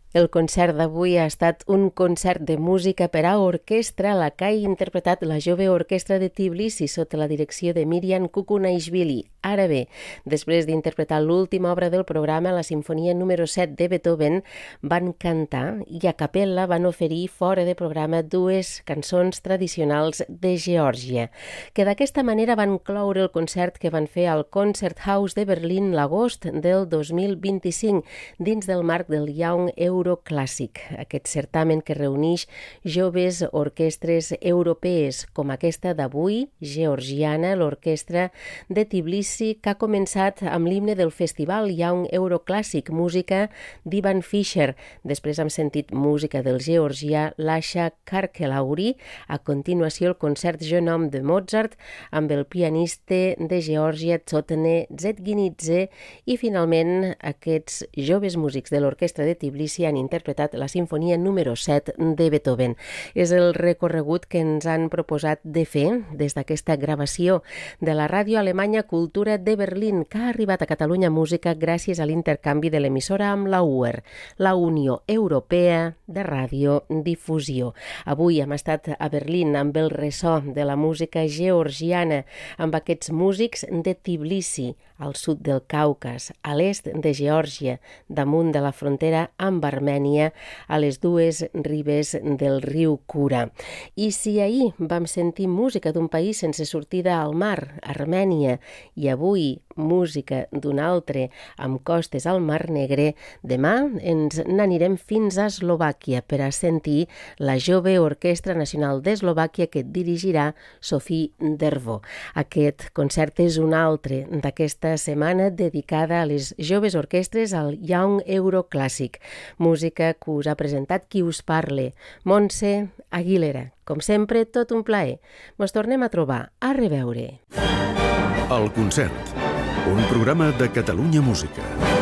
El concert d'avui ha estat un concert de música per a orquestra, la que ha interpretat la Jove Orquestra de Tbilisi sota la direcció de Miriam Kukunaishvili. Ara bé, després d'interpretar l'última obra del programa, la Simfonia número 7 de Beethoven, van cantar i a capella van oferir fora de programa dues cançons tradicionals de Geòrgia, que d'aquesta manera van cloure el concert que van fer al Konzerthaus de Berlín l'agost del 2025, dins del marc del Young Euroclàssic, aquest certamen que reuneix joves orquestres europees, com aquesta d'avui, georgiana, l'orquestra de Tbilisi, que ha començat amb l'himne del festival Young Euroclàssic, música d'Ivan Fischer. Després hem sentit música del georgià Lasha Karkelauri, a continuació el concert Genome de Mozart amb el pianista de Geòrgia Tsotene Zedginidze i finalment aquests joves músics de l'orquestra de Tbilisi han interpretat la Simfonia número 7 de Beethoven. És el recorregut que ens han proposat de fer des d'aquesta gravació de la ràdio alemanya Cultura de Berlín, que ha arribat a Catalunya Música gràcies a l'intercanvi de l'emissora amb la UER, la Unió Europea de Radiodifusió. Avui hem estat a Berlín amb el ressò de la música georgiana, amb aquests músics de Tbilisi, al sud del Caucas, a l'est de Geòrgia, damunt de la frontera amb Armènia, a les dues ribes del riu Kura. I si ahir vam sentir música d'un país sense sortida al mar, Armènia, i avui música d'un altre amb costes al Mar Negre, demà ens n'anirem fins a Eslovàquia per a sentir la Jove Orquestra Nacional d'Eslovàquia que dirigirà Sofie Dervo. Aquest concert és un altre d'aquesta setmana dedicada a les joves orquestres al Young Euroclàssic, música que us ha presentat qui us parle, Montse Aguilera. Com sempre, tot un plaer. Mos tornem a trobar. A reveure. El concert, un programa de Catalunya Música.